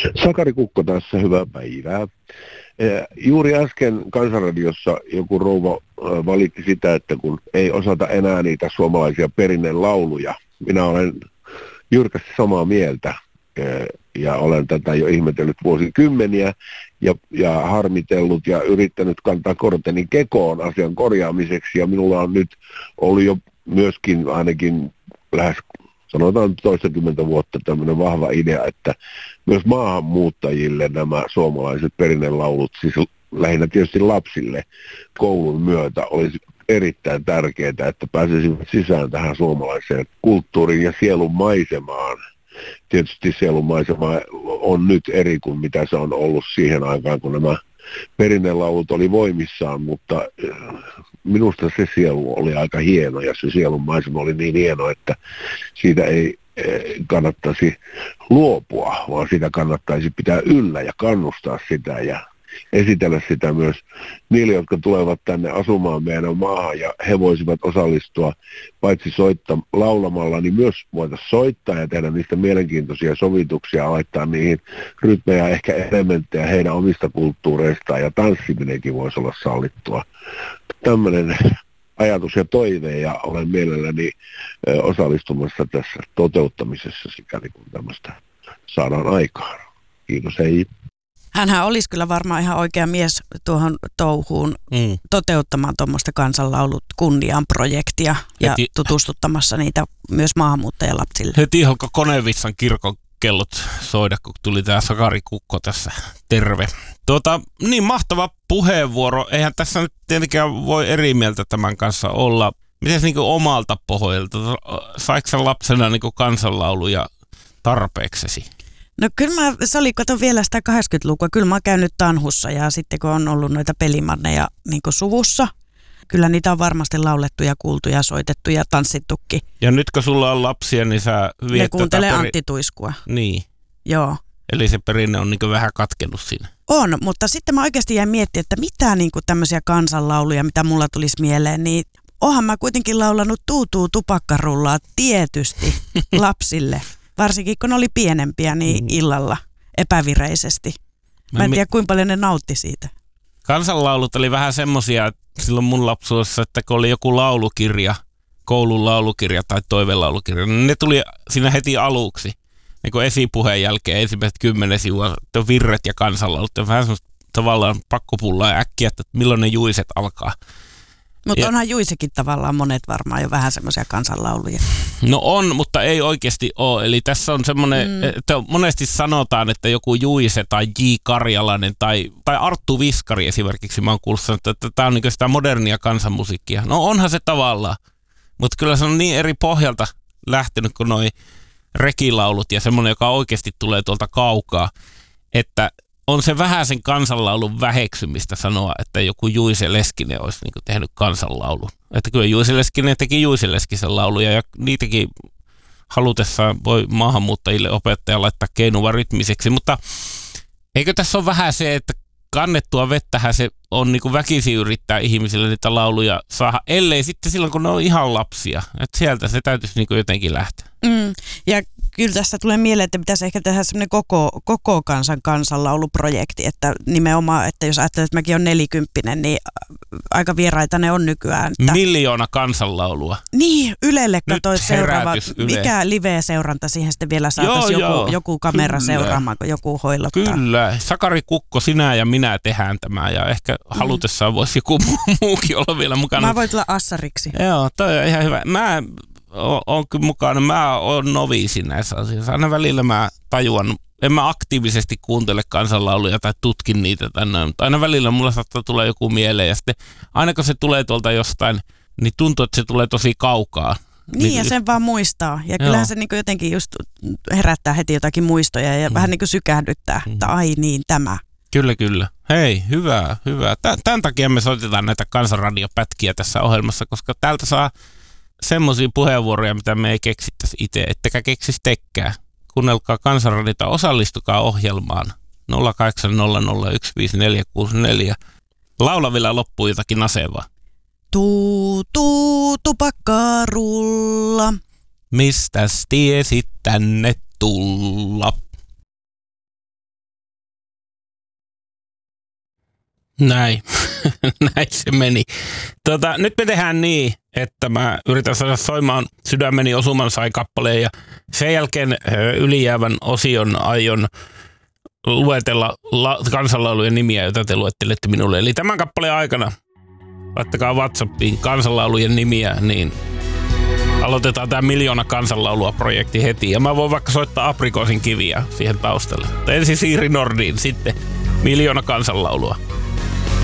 Sakari Kukko tässä, hyvää päivää. Juuri äsken Kansanradiossa joku rouva valitti sitä, että kun ei osata enää niitä suomalaisia perinnelauluja. Minä olen jyrkästi samaa mieltä ja olen tätä jo ihmetellyt vuosikymmeniä ja harmitellut ja yrittänyt kantaa korteni kekoon asian korjaamiseksi. Ja minulla on nyt ollut jo myöskin ainakin lähes sanotaan toistakymmentä vuotta tämmöinen vahva idea, että myös maahanmuuttajille nämä suomalaiset perinnelaulut, siis lähinnä tietysti lapsille koulun myötä, olisi erittäin tärkeää, että pääsisivät sisään tähän suomalaiseen kulttuuriin ja sielun maisemaan. Tietysti sielun maisema on nyt eri kuin mitä se on ollut siihen aikaan, kun nämä perinnelaulut oli voimissaan, mutta minusta se sielu oli aika hieno ja se sielun maisema oli niin hieno, että siitä ei kannattaisi luopua, vaan sitä kannattaisi pitää yllä ja kannustaa sitä ja esitellä sitä myös niille, jotka tulevat tänne asumaan meidän maahan ja he voisivat osallistua paitsi laulamalla, niin myös voitaisiin soittaa ja tehdä niistä mielenkiintoisia sovituksia, laittaa niihin rytmejä, ehkä elementtejä heidän omista kulttuureistaan ja tanssiminenkin voisi olla sallittua. Tämmöinen ajatus ja toive ja olen mielelläni osallistumassa tässä toteuttamisessa sikäli kun tämmöistä saadaan aikaan. Kiitos, hei. Hänhän olisi kyllä varmaan ihan oikea mies tuohon touhuun toteuttamaan tuommoista kansanlaulut kunniaan projektia ja tutustuttamassa niitä myös maahanmuuttajalapsille. Heti alkoi Konevitsan kirkon kellot soida, kun tuli tämä Sakari Kukko tässä. Terve. Niin mahtava puheenvuoro. Eihän tässä nyt tietenkään voi eri mieltä tämän kanssa olla. Miten niin omalta pohjalta? Saiko sä lapsena niin kansanlauluja tarpeeksesi? No kyllä se oli, kato vielä sitä 80-lukua, kyllä mä oon käynyt tanhussa ja sitten kun on ollut noita pelimanneja niin suvussa, kyllä niitä on varmasti laulettu ja kuultu ja soitettu ja tanssittukin. Ja nyt kun sulla on lapsia, niin sä viet ne kuuntelee Antti Tuiskua. Niin. Joo. Eli se perinne on niin vähän katkenut siinä. On, mutta sitten mä oikeasti jäin miettimään, että mitä niin tämmöisiä kansanlauluja, mitä mulla tulisi mieleen, niin oonhan mä kuitenkin laulanut Tuutuu tupakkarullaa tietysti lapsille. Varsinkin kun ne oli pienempiä, niin illalla epävireisesti. Mä en tiedä, kuinka paljon ne nautti siitä. Kansanlaulut oli vähän semmosia silloin mun lapsuudessa, että kun oli joku laulukirja, koulun laulukirja tai toivelaulukirja, niin ne tuli siinä heti aluksi. Niin kuin esipuheen jälkeen ensimmäiset 10 sivua, virret ja kansanlaulut. Vähän semmoista tavallaan pakkopullaa ja äkkiä, että milloin ne juiset alkaa. Mutta onhan juisekin tavallaan monet varmaan jo vähän semmoisia kansanlauluja. No on, mutta ei oikeasti ole. Eli tässä on semmoinen, että monesti sanotaan, että joku Juise tai J. Karjalainen tai Arttu Viskari esimerkiksi, mä oon kuullut, että tämä on niin sitä modernia kansanmusiikkia. No onhan se tavallaan, mutta kyllä se on niin eri pohjalta lähtenyt kuin noi rekilaulut ja semmoinen, joka oikeasti tulee tuolta kaukaa, että on se vähän sen kansanlaulun väheksymistä sanoa, että joku Juise Leskinen olisi niin kuin tehnyt kansanlaulun. Että kyllä Juise Leskinen teki Juise Leskisen lauluja ja niitäkin halutessaan voi maahanmuuttajille opettaja laittaa keinuva rytmiseksi. Mutta eikö tässä ole vähän se, että kannettua vettähän se on niin kuin väkisin yrittää ihmisille niitä lauluja saada, ellei sitten silloin kun ne on ihan lapsia. Että sieltä se täytyisi niin kuin jotenkin lähteä. Ja kyllä tästä tulee mieleen, että pitäisi ehkä tehdä semmoinen koko kansanlauluprojekti, että nimenomaan, että jos ajattelet, että mäkin olen 40, niin aika vieraita ne on nykyään. Että 1,000,000 kansanlaulua. Niin, Ylelle katsoit seuraava. Yle. Mikä live-seuranta siihen sitten vielä saataisiin joku kamera seuraamaan, kun joku hoilottaa. Kyllä, Sakari Kukko, sinä ja minä tehdään tämä ja ehkä halutessaan voisi joku muukin olla vielä mukana. Mä voin tulla assariksi. Joo, toi on ihan hyvä. Mä oon kyllä mukana. Mä oon noviisi näissä asioissa. Aina välillä mä tajuan, en mä aktiivisesti kuuntele kansanlauluja tai tutkin niitä tai noin, mutta aina välillä mulla saattaa tulla joku mieleen ja sitten aina kun se tulee tuolta jostain, niin tuntuu, että se tulee tosi kaukaa. Niin ja sen vaan muistaa. Ja kyllähän se niin kuin jotenkin just herättää heti jotakin muistoja ja vähän niin kuin sykähdyttää, että ai niin tämä. Kyllä. Hei, hyvä. Tämän takia me soitetaan näitä kansanradiopätkiä tässä ohjelmassa, koska täältä saa semmoisia puheenvuoroja, mitä me ei keksittäisi itse, ettekä keksisi tekkää. Kuunnelkaa Kansanradiota, osallistukaa ohjelmaan 0800155464. Laula vielä loppuu jotakin nasevaa. Tupakkarulla. Mistäs tiesit tänne tulla? Näin. Näin se meni. Nyt me tehdään niin, että mä yritän saada soimaan Sydämeni osuman sai -kappaleen ja sen jälkeen ylijäävän osion aion luetella kansanlaulujen nimiä, joita te luettelette minulle. Eli tämän kappaleen aikana laittakaa WhatsAppiin kansanlaulujen nimiä, niin aloitetaan tämä 1 000 000 kansanlaulua-projekti heti. Ja mä voin vaikka soittaa Aprikoosin kiviä siihen taustalle. Ensin Siiri Nordin, sitten 1 000 000 kansanlaulua.